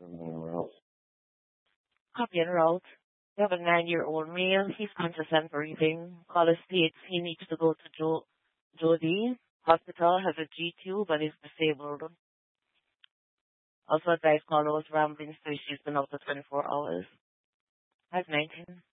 Copy en route. We have a 9-year-old male. He's conscious and breathing. Caller states he needs to go to Jody Hospital, has a G-tube, and is disabled. Also advised caller was rambling, so she's been out for 24 hours. 519.